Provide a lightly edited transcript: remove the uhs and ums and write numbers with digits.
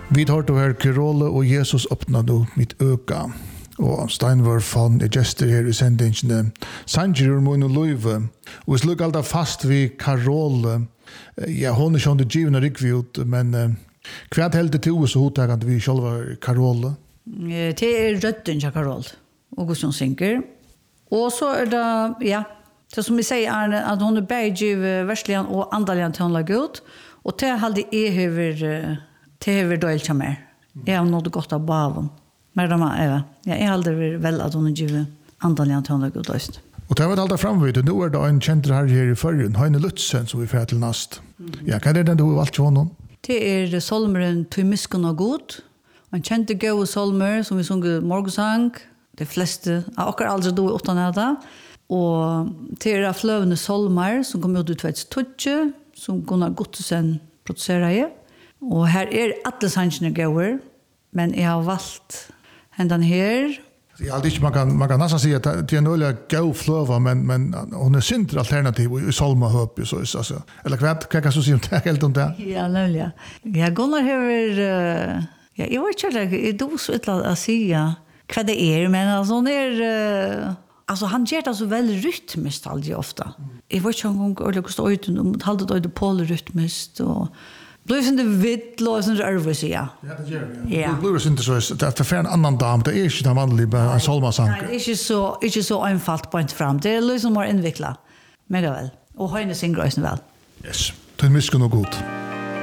Vi tar til her Kerole og Jesus åpna nå mitt øka. Og Steinvar fann gestor her i sendingene. Sanjur mun og løyve. Og vi sluk alltid fast vi Karole. Ja, hon er sånn det givende rikvi ut, men hva helt det til så hotakant vi sjølva Karole? Det rødden til Karole, Augustin synger. Og så det, ja, det som vi sier at hun bare giver versligen og andaligen til hun lager ut. Og det halde jeg hever døylt til meg. Jeg har nådd godt av baven. Men jeg halde vel at hun giver andaligen til hun lager ut også. Og det har vært alltid framvidet. Nå det en kjent her i førjen, Heine Lutzen, som vi får til nast. Ja, hva det du har valgt til honom? Det solmeren «Tøy miskunn og god». En kjente gode solmer som vi sunger morgensang. De fleste, akkurat aldri do utan det. Og det fløvende solmer som kom ut i 2012, som Gunnar Gottesen produserer i. Og her alle sangene gode, men jeg har valgt hendan her. Jag alltid inte man kan nästan säga att det är några go flöva men hon är synd alternativ i Solma höp så alltså eller vad kan så säga det helt om det. Ja, nämligen. Ja, Gunnar har ja, jag vet inte det är så att säga vad det är men alltså alltså han gör det så väl rytmiskt alltid ofta. Jag vet inte om det kostar ut och håller det polrytmiskt och blir inte vitt låsen nervös ja. Ja, det gör det. Ja. Det blir inte så det för en annan dam det är inte den vanliga en solmasang. Nej, det är inte så einfalt point fram. Det är liksom mer invecklat. Men det väl. Och Heine synger också väl. Yes. Det är mycket nog gott.